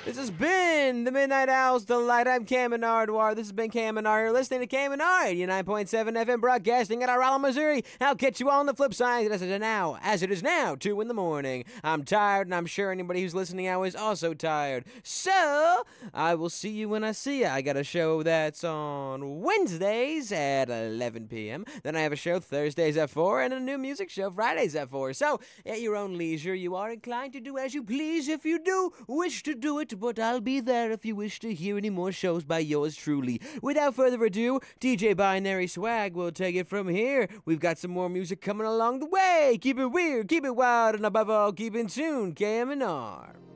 This has been the Midnight Owl's Delight. I'm Cam Nardwar. This has been Cam Nard. You're listening to Cam Nard, 9.7 FM broadcasting at Rolla, Missouri. I'll catch you all on the flip side as it is now 2 in the morning. I'm tired, and I'm sure anybody who's listening now is also tired. So, I will see you when I see you. I got a show that's on Wednesdays at 11 p.m. Then I have a show Thursdays at 4 and a new music show Fridays at 4. So, at your own leisure, you are inclined to do as you please if you do wish to do it, but I'll be there if you wish to hear any more shows by yours truly. Without further ado, DJ Binary Swag will take it from here. We've got some more music coming along the way. Keep it weird, keep it wild, and above all, keep in tune, KMNR.